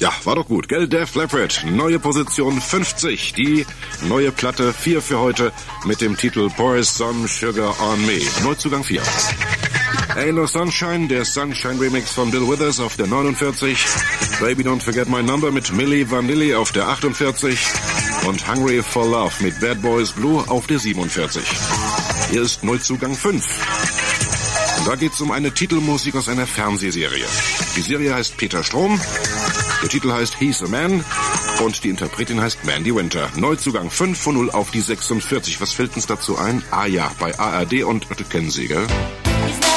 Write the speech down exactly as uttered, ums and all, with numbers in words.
Ja, war doch gut, gell? Def Leppard, neue Position fünfzig. Die neue Platte vier für heute mit dem Titel Pour Some Sugar on Me. Neuzugang vier. Ain't No Sunshine, der Sunshine Remix von Bill Withers auf der neunundvierzig. Baby Don't Forget My Number mit Milli Vanilli auf der achtundvierzig. Und Hungry for Love mit Bad Boys Blue auf der siebenundvierzig. Hier ist Neuzugang fünf. Und da geht's um eine Titelmusik aus einer Fernsehserie. Die Serie heißt Peter Strom. Der Titel heißt He's a Man und die Interpretin heißt Mandy Winter. Neuzugang fünf von null auf die sechsundvierzig. Was fällt uns dazu ein? Ah ja, bei A R D und, kennen Sie, gell?